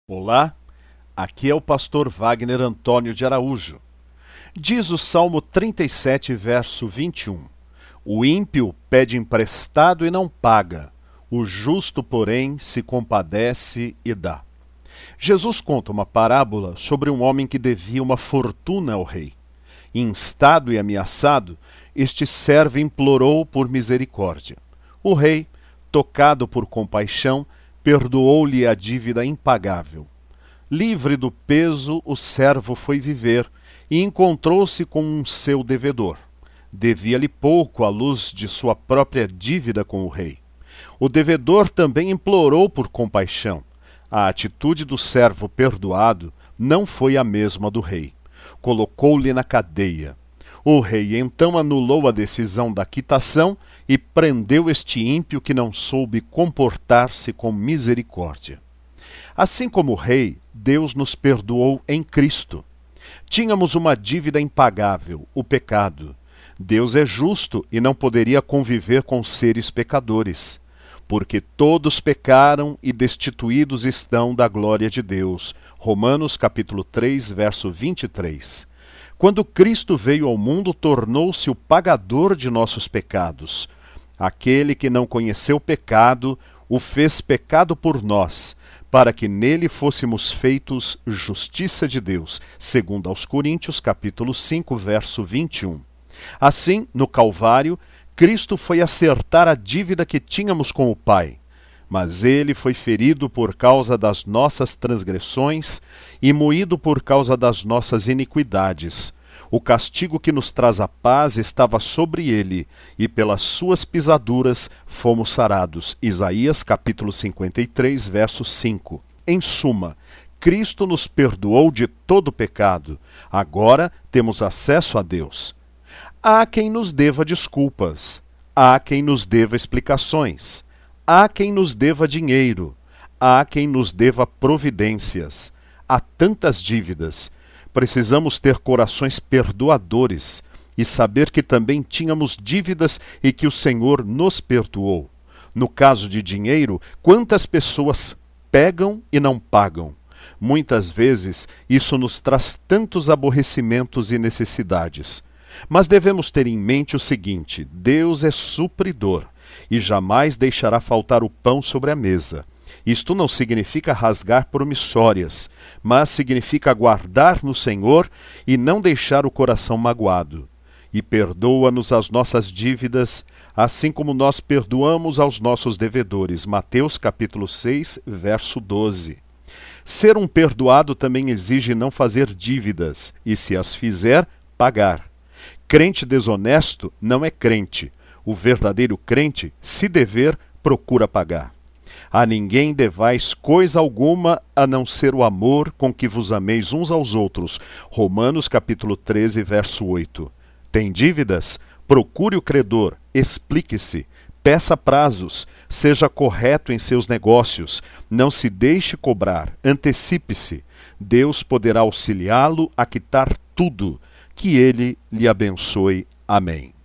Olá, aqui é o pastor Wagner Antônio de Araújo. Diz o Salmo 37, verso 21. O ímpio pede emprestado e não paga, o justo, porém, se compadece e dá. Jesus conta uma parábola sobre um homem que devia uma fortuna ao rei. Instado e ameaçado, este servo implorou por misericórdia. O rei, tocado por compaixão, perdoou-lhe a dívida impagável. Livre do peso, o servo foi viver e encontrou-se com um seu devedor. Devia-lhe pouco à luz de sua própria dívida com o rei. O devedor também implorou por compaixão. A atitude do servo perdoado não foi a mesma do rei. Colocou-lhe na cadeia. O rei então anulou a decisão da quitação e prendeu este ímpio que não soube comportar-se com misericórdia. Assim como o rei, Deus nos perdoou em Cristo. Tínhamos uma dívida impagável, o pecado. Deus é justo e não poderia conviver com seres pecadores, porque todos pecaram e destituídos estão da glória de Deus. Romanos capítulo 3, verso 23. Quando Cristo veio ao mundo, tornou-se o pagador de nossos pecados. Aquele que não conheceu pecado, o fez pecado por nós, para que nele fôssemos feitos justiça de Deus, segundo aos Coríntios, capítulo 5, verso 21. Assim, no Calvário, Cristo foi acertar a dívida que tínhamos com o Pai. Mas ele foi ferido por causa das nossas transgressões e moído por causa das nossas iniquidades. O castigo que nos traz a paz estava sobre ele, e pelas suas pisaduras fomos sarados. Isaías capítulo 53, verso 5. Em suma, Cristo nos perdoou de todo pecado. Agora temos acesso a Deus. Há quem nos deva desculpas. Há quem nos deva explicações. Há quem nos deva dinheiro. Há quem nos deva providências. Há tantas dívidas. Precisamos ter corações perdoadores e saber que também tínhamos dívidas e que o Senhor nos perdoou. No caso de dinheiro, quantas pessoas pegam e não pagam? Muitas vezes isso nos traz tantos aborrecimentos e necessidades. Mas devemos ter em mente o seguinte: Deus é supridor e jamais deixará faltar o pão sobre a mesa. Isto não significa rasgar promissórias, mas significa guardar no Senhor e não deixar o coração magoado. E perdoa-nos as nossas dívidas, assim como nós perdoamos aos nossos devedores. Mateus capítulo 6, verso 12. Ser um perdoado também exige não fazer dívidas, e se as fizer, pagar. Crente desonesto não é crente. O verdadeiro crente, se dever, procura pagar. A ninguém devais coisa alguma a não ser o amor com que vos ameis uns aos outros. Romanos capítulo 13, verso 8. Tem dívidas? Procure o credor, explique-se, peça prazos, seja correto em seus negócios, não se deixe cobrar, antecipe-se. Deus poderá auxiliá-lo a quitar tudo. Que ele lhe abençoe. Amém.